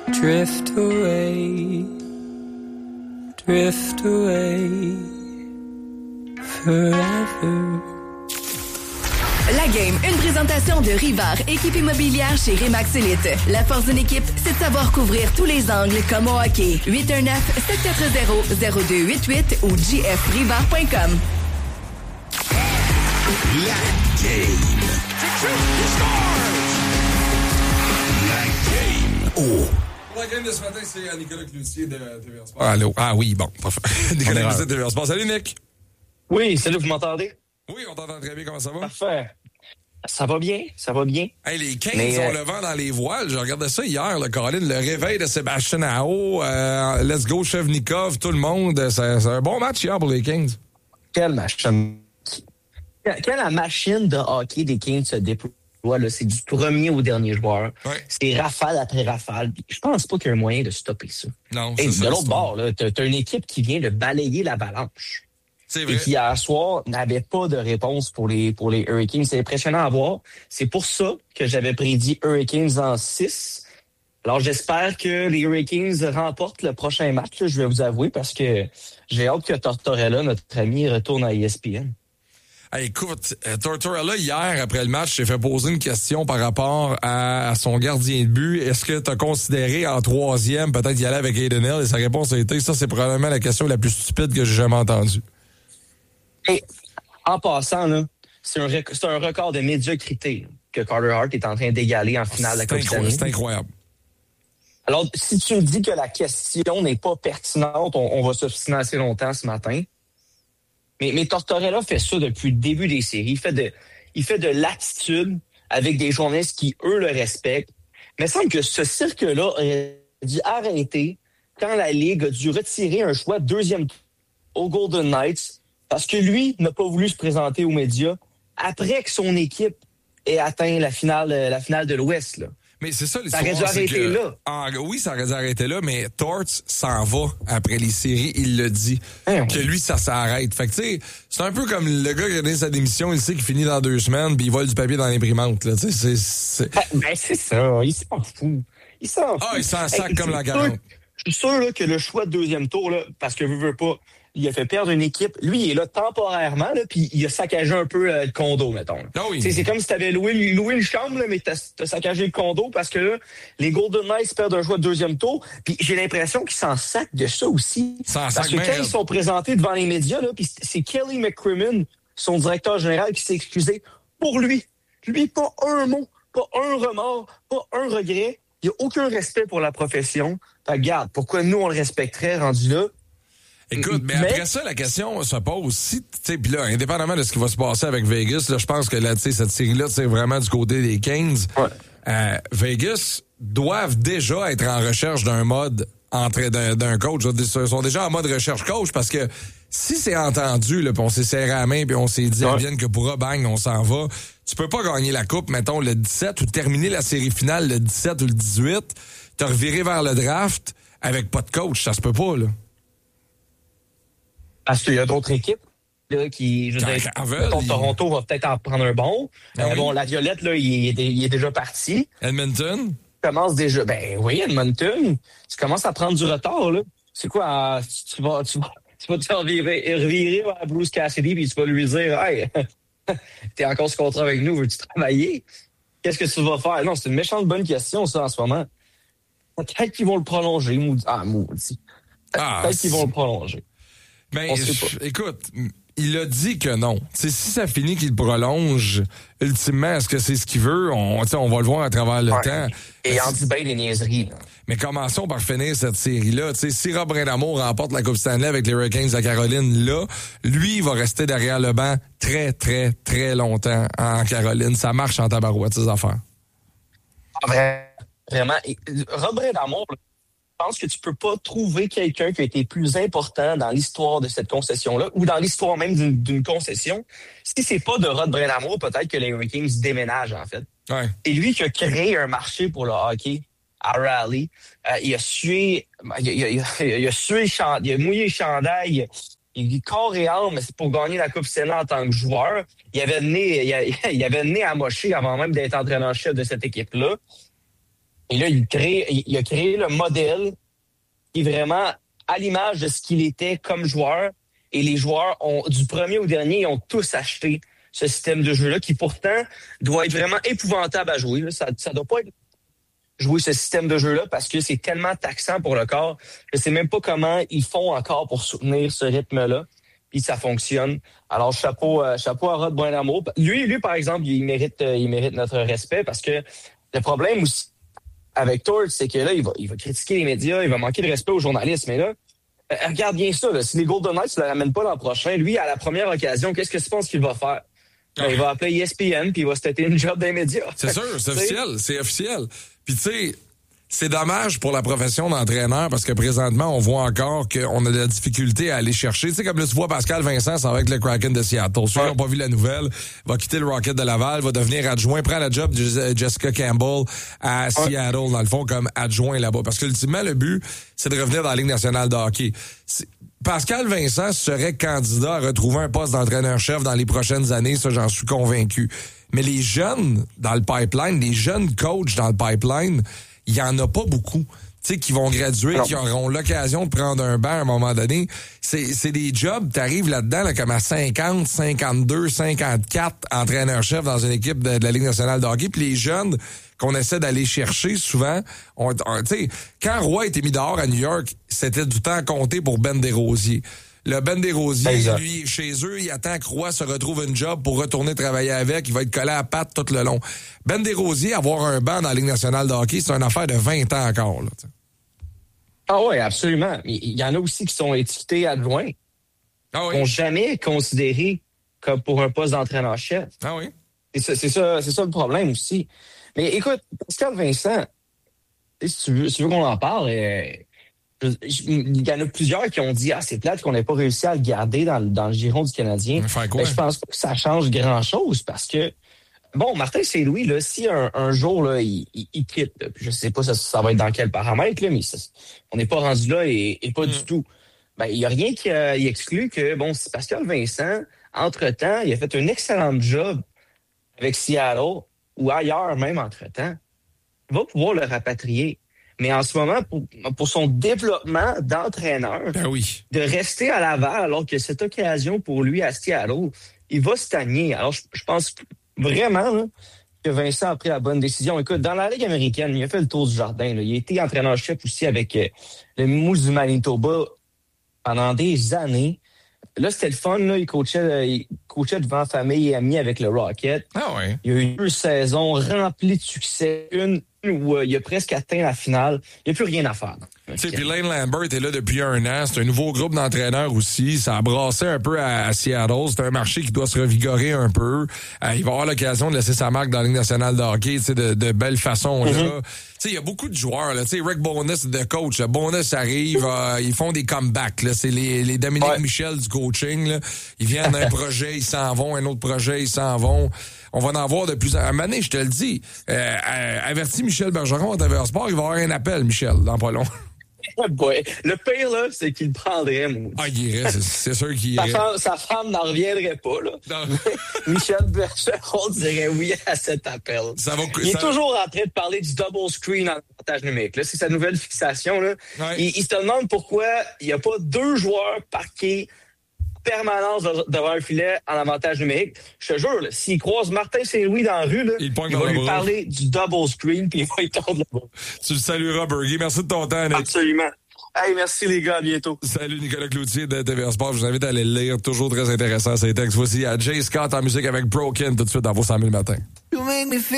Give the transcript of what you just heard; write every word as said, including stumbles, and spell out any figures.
Drift away, drift away, forever. La Game, une présentation de Rivard, équipe immobilière chez Remax Elite. La force d'une équipe, c'est de savoir couvrir tous les angles comme au hockey. huit un neuf, sept quatre zéro, zéro deux huit huit ou j f rivard point com. La Game. La Game. Oh. Pour la game de ce matin, c'est Nicolas Cloutier de T V R Sport. Ah, allô? Ah oui, bon. Nicolas Cloutier de T V R Sport. Salut, Nick. Oui, salut, vous m'entendez? Oui, on t'entend très bien. Comment ça va? Parfait. Ça va bien, ça va bien. Hey, les Kings Mais, ont euh... le vent dans les voiles. Je regardais ça hier, le Colin, le réveil de Sébastien Aho, euh, Let's Go Chevnikov, tout le monde. C'est, c'est un bon match hier pour les Kings. Quelle machine. Quand la machine de hockey des Kings se déploie, là, c'est du premier au dernier joueur. Ouais. C'est rafale après rafale. Je pense pas qu'il y a un moyen de stopper ça. Non, Et c'est de ça, l'autre c'est bord, là, t'as, t'as une équipe qui vient de balayer l'avalanche. C'est vrai. Et qui, hier soir, n'avait pas de réponse pour les, pour les Hurricanes. C'est impressionnant à voir. C'est pour ça que j'avais prédit Hurricanes en six. Alors, j'espère que les Hurricanes remportent le prochain match, là, je vais vous avouer, parce que j'ai hâte que Tortorella, notre ami, retourne à E S P N. Hey, écoute, Tortorella, hier, après le match, s'est fait poser une question par rapport à, à son gardien de but. Est-ce que tu as considéré en troisième, peut-être y aller avec Aiden Hill? Et sa réponse a été, ça, c'est probablement la question la plus stupide que j'ai jamais entendue. Et en passant, là, c'est un, rec- c'est un record de médiocrité que Carter Hart est en train d'égaler en finale de la Coupe incroyable, Stanley. C'est incroyable. Alors, si tu me dis que la question n'est pas pertinente, on, on va s'obstiner assez longtemps ce matin. Mais, mais Tortorella fait ça depuis le début des séries. Il fait de, il fait de l'attitude avec des journalistes qui, eux, le respectent. Mais il semble que ce cirque-là aurait dû arrêter quand la Ligue a dû retirer un choix deuxième tour aux Golden Knights parce que lui n'a pas voulu se présenter aux médias après que son équipe ait atteint la finale, la finale de l'Ouest, là. Mais c'est ça Ça l'histoire. aurait dû c'est arrêter que, là. En, oui, ça aurait dû arrêter là, mais Torts s'en va après les séries, il le dit. Hein, oui. Que lui, ça s'arrête. Fait que, tu sais, c'est un peu comme le gars qui a donné sa démission, il sait qu'il finit dans deux semaines, puis il vole du papier dans l'imprimante, là. Tu sais, c'est, c'est... Ben, ben, c'est ça, il s'en fout. Il s'en fout. Ah, il s'en sac Hey, comme je la suis sûr- quarante. Je suis sûr là, que le choix de deuxième tour, là, parce que veut, veut pas, il a fait perdre une équipe. Lui, il est là temporairement, là, puis il a saccagé un peu euh, le condo, mettons. Ah oui. C'est, c'est comme si tu avais loué, loué une chambre, là, mais tu as saccagé le condo parce que là, les Golden Knights perdent un choix de deuxième tour. Puis j'ai l'impression qu'ils s'en sacent de ça aussi. S'en Parce sacent que bien, quand raide. ils sont présentés devant les médias, là, puis c'est Kelly McCrimmon, son directeur général, qui s'est excusé pour lui. Lui, pas un mot, pas un remords, pas un regret. Il n'y a aucun respect pour la profession. Fait, regarde, pourquoi nous, on le respecterait rendu là? Écoute, mais, Mais- après ça, la question se pose si, tu sais, puis là, indépendamment de ce qui va se passer avec Vegas, là, je pense que là, tu sais, cette série-là, c'est vraiment du côté des Kings. Ouais. Euh, Vegas doivent déjà être en recherche d'un mode entre, d'un, d'un coach. Ils sont déjà en mode recherche coach parce que si c'est entendu, là, puis on s'est serré la main, puis on s'est dit, Ouais. vienne que pourra, bang, on s'en va. Tu peux pas gagner la coupe, mettons, le dix-sept ou terminer la série finale le dix-sept ou le dix-huit, te revirer vers le draft avec pas de coach. Ça se peut pas, là. Parce qu'il y a d'autres équipes là, qui, je veux Quand- dire, quand veulent, mettons, ils- Toronto va peut-être en prendre un bon. Ah Euh, oui. Bon, la Violette, là, il est, il est déjà parti. Edmonton? Commence déjà. Ben oui, Edmonton, tu commences à prendre du retard, là. C'est quoi, euh, tu vas, tu vas, tu vas te revirer, revirer à Bruce Cassidy puis tu vas lui dire, hey, t'es encore ce contrat avec nous, veux-tu travailler? Qu'est-ce que tu vas faire? Non, c'est une méchante bonne question, ça, en ce moment. Peut-être qu'ils vont le prolonger, maudit. Ah, maudit. Ah, Peut-être qu'ils c'est- vont le prolonger. Ben, On sait je- écoute, il a dit que non. T'sais, si ça finit qu'il prolonge, ultimement, est-ce que c'est ce qu'il veut? On, t'sais, on va le voir à travers le Ouais. temps. Et en dit bien des niaiseries, là. Mais commençons par finir cette série-là. T'sais, si Rob Brindamour remporte la Coupe Stanley avec les Hurricanes de Caroline, là, lui, il va rester derrière le banc très, très, très longtemps en Caroline. Ça marche en tabarouette, ces affaires. Vraiment. Et, euh, Robert Damour, je pense que tu peux pas trouver quelqu'un qui a été plus important dans l'histoire de cette concession-là ou dans l'histoire même d'une, d'une concession. Si c'est pas de Rod Brindamour, peut-être que les Hurricanes déménagent, en fait. Ouais. C'est lui qui a créé un marché pour le hockey à Raleigh. Euh, il a sué, il a, il a, il a, il a sué, le chand- il a mouillé le chandail. Il est corps et âme, mais c'est pour gagner la Coupe Stanley en tant que joueur. Il avait né, il, a- il avait né à Moché avant même d'être entraîneur-chef de cette équipe-là. Et là, il, crée, il, il a créé le modèle qui est vraiment à l'image de ce qu'il était comme joueur. Et les joueurs, ont du premier au dernier, ils ont tous acheté ce système de jeu-là qui, pourtant, doit être vraiment épouvantable à jouer. Là. Ça ne doit pas être jouer ce système de jeu-là parce que c'est tellement taxant pour le corps. Je ne sais même pas comment ils font encore pour soutenir ce rythme-là. Puis ça fonctionne. Alors, chapeau, euh, chapeau à Rod Buenamour. Lui, lui, par exemple, il mérite, euh, il mérite notre respect parce que le problème aussi avec Torts, c'est que là, il va, il va critiquer les médias, il va manquer de respect aux journalistes. Mais là, euh, regarde bien ça. Là. Si les Golden Knights ne le ramènent pas l'an prochain, lui, à la première occasion, qu'est-ce que tu penses qu'il va faire? Ben, il va appeler E S P N puis il va se têter une job dans les médias. C'est sûr, c'est officiel, c'est officiel. Puis tu sais, c'est dommage pour la profession d'entraîneur parce que présentement, on voit encore qu'on a de la difficulté à aller chercher. Tu sais, comme là, tu vois Pascal Vincent, ça va avec le Kraken de Seattle. Ceux qui n'ont pas vu la nouvelle, va quitter le Rocket de Laval, va devenir adjoint, prend la job de Jessica Campbell à Seattle, dans le fond, comme adjoint là-bas. Parce que ultimement, le but, c'est de revenir dans la Ligue nationale de hockey. C'est... Pascal Vincent serait candidat à retrouver un poste d'entraîneur-chef dans les prochaines années, ça j'en suis convaincu. Mais les jeunes dans le pipeline, les jeunes coachs dans le pipeline, il y en a pas beaucoup. Tu sais, qui vont graduer, qui auront l'occasion de prendre un banc à un moment donné. C'est, c'est des jobs, t'arrives là-dedans là, comme à cinquante, cinquante-deux, cinquante-quatre entraîneurs-chefs dans une équipe de, de la Ligue nationale de hockey. Puis les jeunes qu'on essaie d'aller chercher souvent, on, on, tu sais, quand Roy a été mis dehors à New York, c'était du temps compté pour Ben Desrosiers. Le Ben Desrosiers, exact. Lui, chez eux, il attend que Roy se retrouve une job pour retourner travailler avec. Il va être collé à la patte tout le long. Ben Desrosiers, avoir un banc dans la Ligue nationale de hockey, c'est une affaire de vingt ans encore. Là, t'sais. Ah oui, absolument. Il y en a aussi qui sont étiquetés adjoints. Ah oui. Qui n'ont jamais considéré comme pour un poste d'entraîneur-chef. Ah oui. C'est ça, c'est ça, c'est ça le problème aussi. Mais écoute, Pascal Vincent, si tu veux, si tu veux qu'on en parle, euh, il y en a plusieurs qui ont dit « Ah, c'est plate qu'on n'ait pas réussi à le garder dans, dans le giron du Canadien. » Mais je pense pas que ça change grand-chose parce que, bon, Martin Saint-Louis, là, si un, un jour, là, il, il, il quitte, là, puis je sais pas ça, ça va être dans quel paramètre, là, mais ça, on n'est pas rendu là et, et pas mm. du tout. Ben, il n'y a rien qui euh, exclut que, bon, si Pascal Vincent, entre-temps, il a fait un excellent job avec Seattle ou ailleurs même entre-temps, il va pouvoir le rapatrier. Mais en ce moment, pour, pour son développement d'entraîneur, ben oui. de rester à Laval alors que cette occasion pour lui à Seattle, il va stagner. Alors, je, je pense vraiment là, que Vincent a pris la bonne décision. Écoute, dans la Ligue américaine, il a fait le tour du jardin. Là. Il a été entraîneur-chef aussi avec euh, le Moose du Manitoba pendant des années. Là, c'était le fun. Là. Il, coachait, il coachait devant famille et amis avec le Rocket. Ah ouais. Il y a eu deux saisons remplies de succès. Une où euh, il a presque atteint la finale. Il n'y a plus rien à faire. Tu sais, puis Lane Lambert est là depuis un an. C'est un nouveau groupe d'entraîneurs aussi. Ça a brassé un peu à, à Seattle. C'est un marché qui doit se revigorer un peu. Euh, il va avoir l'occasion de laisser sa marque dans la Ligue nationale de hockey, tu sais, de, de belle façon. Mm-hmm. Là. Tu sais, il y a beaucoup de joueurs. Là. Tu sais, Rick Bowness, de coach. Là. Bowness arrive, euh, ils font des comebacks. Là. C'est les, les Dominique ouais. Michel du coaching. Là. Ils viennent d'un projet, ils s'en vont. Un autre projet, ils s'en vont. On va en avoir de plus en plus. À un moment donné, je te le dis, euh, avertis Michel Bergeron à T V R Sport, il va avoir un appel, Michel, dans pas long. Ouais. Le pire, là, c'est qu'il le prendrait, moi. Ah, il irait, c'est, c'est sûr qu'il irait. Sa femme, sa femme n'en reviendrait pas, là. Michel Bergeron dirait oui à cet appel. Ça va, il ça... est toujours en train de parler du double screen en avantage numérique. Là, c'est sa nouvelle fixation, là. Ouais. Il, il se demande pourquoi il n'y a pas deux joueurs parqués permanence devant un filet en avantage numérique. Je te jure, là, s'il croise Martin Saint-Louis dans la rue, là, il, il va lui bras. parler du double screen puis il va y tordre le bras. Tu le salueras, Bergie. Merci de ton temps, Nick. Absolument. Hey, merci les gars, à bientôt. Salut Nicolas Cloutier de T V R Sport. Je vous invite à aller le lire. Toujours très intéressant ces textes. Voici à Jay Scott en musique avec Broken tout de suite dans vos cent mille matins.